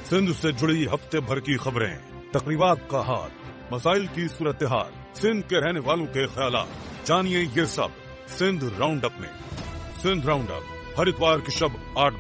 सिंध से जुड़ी हफ्ते भर की खबरें, तकरीबात का हाल, मसाइल की सूरत हाल, सिंध के रहने वालों के ख्यालात, जानिए ये सब सिंध राउंड अप में। सिंध राउंड अप हर इतवार की शब 8